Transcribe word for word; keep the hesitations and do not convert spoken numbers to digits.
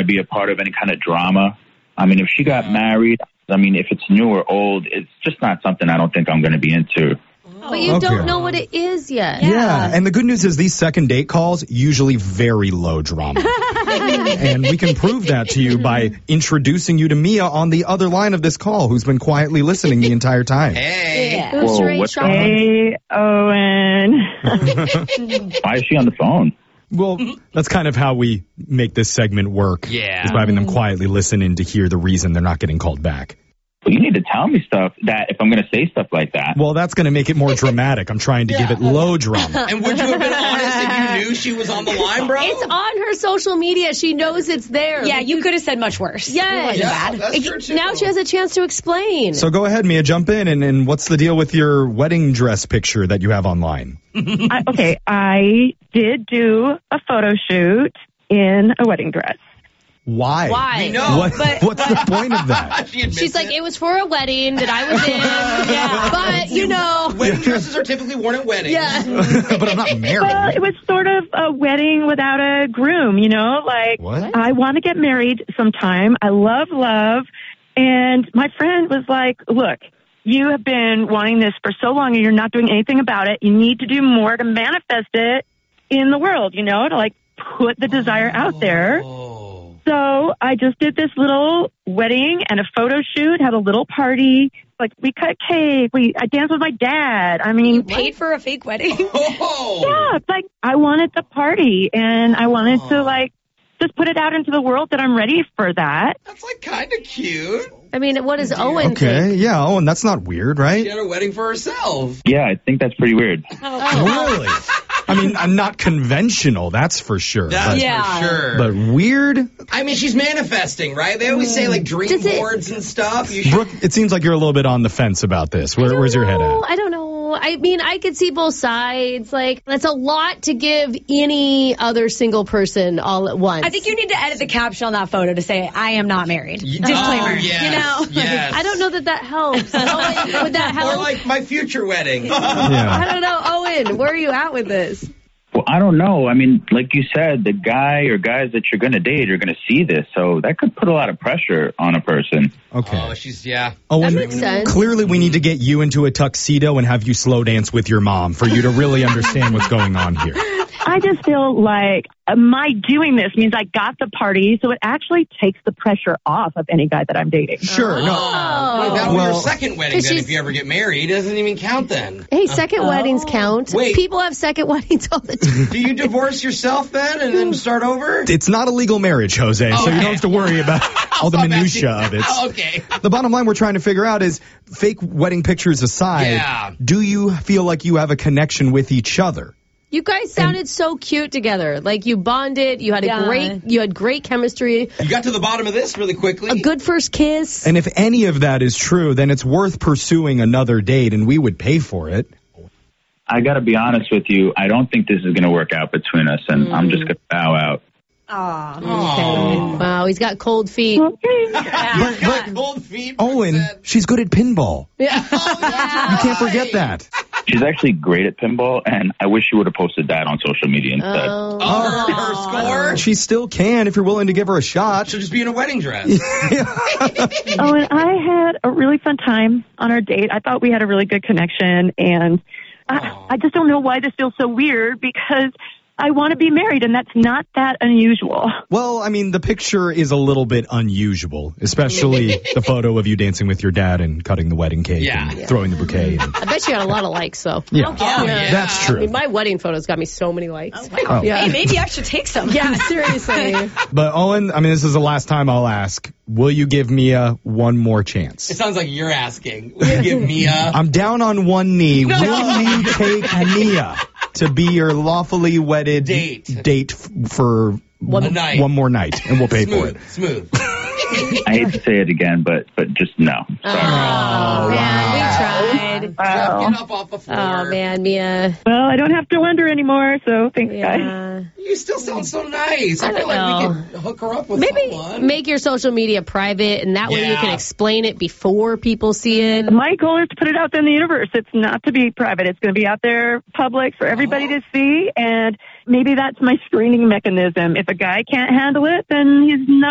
to be a part of any kind of drama. I mean, if she got married, I mean, if it's new or old, it's just not something I don't think I'm going to be into. But you Okay. don't know what it is yet. Yeah. Yeah. and the good news is these second date calls, usually very low drama. And we can prove that to you by introducing you to Mia on the other line of this call, who's been quietly listening the entire time. Hey. It was Whoa, Sheree what's Shaw. Hey, Owen. Why is she on the phone? Well, that's kind of how we make this segment work. Yeah. Is by having them quietly listen in to hear the reason they're not getting called back. Well, you need to tell me stuff that if I'm going to say stuff like that. Well, that's going to make it more dramatic. I'm trying to give it low drama. And would you have been honest if you knew she was on the line, bro? It's on her social media. She knows it's there. Yeah, you could have said much worse. Yes. It wasn't Yeah, bad. that's true, too. Now she has a chance to explain. So go ahead, Mia, jump in. And, and what's the deal with your wedding dress picture that you have online? I, okay, I did do a photo shoot in a wedding dress. Why? Why? We know. What, But- what's the point of that? She admits She's like, it. it was for a wedding that I was in. yeah. But, you know. Wedding dresses are typically worn at weddings. Yeah. But I'm not married. Well, it was sort of a wedding without a groom, you know? Like, What? I want to get married sometime. I love love. And my friend was like, look, you have been wanting this for so long and you're not doing anything about it. You need to do more to manifest it in the world, you know, to like put the desire out there. Oh. So I just did this little wedding and a photo shoot, had a little party. Like, we cut cake. We I danced with my dad. I mean, You paid for a fake wedding. Oh. yeah, it's like I wanted to party and I wanted to like just put it out into the world that I'm ready for that. That's like kind of cute. I mean, what does Owen Okay, think? yeah. Oh, and that's not weird, She right? had a wedding for herself. Yeah, I think that's pretty weird. Really? I mean, I'm not conventional, that's for sure. That's But, Yeah. for sure. but weird? I mean, she's manifesting, right? They always say like dream Does it- boards and stuff. You should. Brooke, it seems like you're a little bit on the fence about this. Where, I don't where's your head know. at? I don't know. I mean, I could see both sides. Like, that's a lot to give any other single person all at once. I think you need to edit the caption on that photo to say, I am not married. Oh, Disclaimer. yes, You know? yes. I don't know that that helps. Owen, would that help? Or like my future wedding. I Yeah. don't know. Owen, where are you at with this? Well, I don't know. I mean, like you said, the guy or guys that you're going to date are going to see this. So that could put a lot of pressure on a person. Okay. Oh, she's yeah. Owen, That makes sense. clearly we need to get you into a tuxedo and have you slow dance with your mom for you to really understand what's going on here. I just feel like uh, my doing this means I got the party, so it actually takes the pressure off of any guy that I'm dating. Sure. No. Oh, wait, that'll be Well- your second wedding then. she's- If you ever get married, it doesn't even count then. Hey, second weddings count. Wait. People have second weddings all the time. Do you divorce yourself then and then start over? It's not a legal marriage, Jose, so you Okay. don't have to worry about all the Stop minutia asking- of it. Oh, okay. The bottom line we're trying to figure out is, fake wedding pictures aside, Yeah. do you feel like you have a connection with each other? You guys sounded so cute together. Like you bonded. You had a Yeah. great. You had great chemistry. You got to the bottom of this really quickly. A good first kiss. And if any of that is true, then it's worth pursuing another date, and we would pay for it. I got to be honest with you. I don't think this is going to work out between us, and I'm just going to bow out. Aw. Aw. Wow, he's got cold feet. Okay. You got cold feet. Owen, Brooke said. she's good at pinball. Yeah. You can't forget that. She's actually great at pinball, and I wish she would have posted that on social media instead. Oh. Oh, her, her score? She still can if you're willing to give her a shot. She'll just be in a wedding dress. Oh, and I had a really fun time on our date. I thought we had a really good connection, and I, I just don't know why this feels so weird because I want to be married, and that's not that unusual. Well, I mean, the picture is a little bit unusual, especially the photo of you dancing with your dad and cutting the wedding cake Yeah. and throwing the bouquet. And, I bet you got a lot of likes, though. yeah. Oh, yeah. That's I true. mean, my wedding photos got me so many likes. Oh. Yeah. Hey, maybe I should take some. Yeah, seriously. But Owen, I mean, this is the last time I'll ask. Will you give Mia one more It chance? sounds like you're asking. Will you give Mia? I'm down on one knee. Will you take Mia to be your lawfully wedded Date. date f- for One- A night. one more night, and we'll pay for it? Smooth. Smooth. I hate to say it again, but but just no. Sorry. Oh, man, we tried. Wow. Get up off the floor. Oh, man, Mia. Well, I don't have to wonder anymore, so thanks, guys. Yeah. You still sound so nice. I, I feel like know. we could hook her up with Maybe someone. make your social media private, and that way you Yeah. can explain it before people see it. My goal is to put it out there in the universe. It's not to be private. It's going to be out there public for everybody to see, and maybe that's my screening mechanism. If a guy can't handle it, then he's not